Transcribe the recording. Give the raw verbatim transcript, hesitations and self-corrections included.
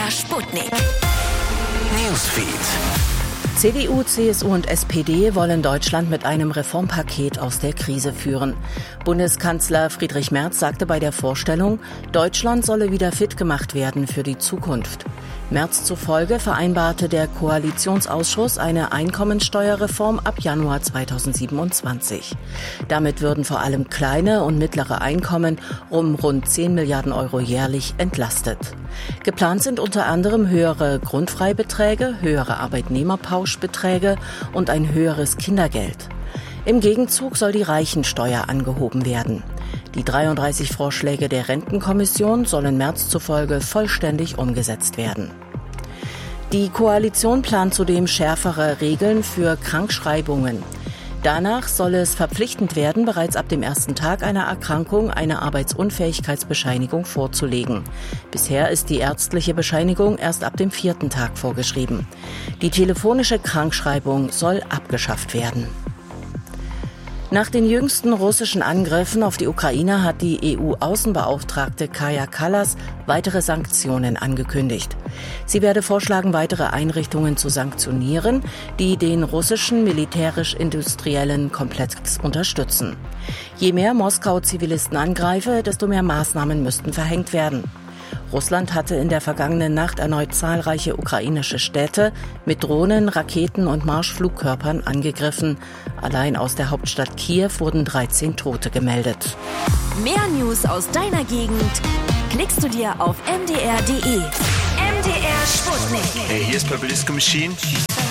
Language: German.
R Sputnik. Newsfeed. C D U, C S U und S P D wollen Deutschland mit einem Reformpaket aus der Krise führen. Bundeskanzler Friedrich Merz sagte bei der Vorstellung, Deutschland solle wieder fit gemacht werden für die Zukunft. Merz zufolge vereinbarte der Koalitionsausschuss eine Einkommensteuerreform ab Januar zweitausendsiebenundzwanzig. Damit würden vor allem kleine und mittlere Einkommen um rund zehn Milliarden Euro jährlich entlastet. Geplant sind unter anderem höhere Grundfreibeträge, höhere Arbeitnehmerpauschbeträge und ein höheres Kindergeld. Im Gegenzug soll die Reichensteuer angehoben werden. Die dreiunddreißig Vorschläge der Rentenkommission sollen Merz zufolge vollständig umgesetzt werden. Die Koalition plant zudem schärfere Regeln für Krankschreibungen. Danach soll es verpflichtend werden, bereits ab dem ersten Tag einer Erkrankung eine Arbeitsunfähigkeitsbescheinigung vorzulegen. Bisher ist die ärztliche Bescheinigung erst ab dem vierten Tag vorgeschrieben. Die telefonische Krankschreibung soll abgeschafft werden. Nach den jüngsten russischen Angriffen auf die Ukraine hat die E U-Außenbeauftragte Kaja Kallas weitere Sanktionen angekündigt. Sie werde vorschlagen, weitere Einrichtungen zu sanktionieren, die den russischen militärisch-industriellen Komplex unterstützen. Je mehr Moskau Zivilisten angreife, desto mehr Maßnahmen müssten verhängt werden. Russland hatte in der vergangenen Nacht erneut zahlreiche ukrainische Städte mit Drohnen, Raketen und Marschflugkörpern angegriffen. Allein aus der Hauptstadt Kiew wurden dreizehn Tote gemeldet. Mehr News aus deiner Gegend klickst du dir auf m d r punkt d e. M D R Sputnik. Hey, hier ist Purple Disco Machine.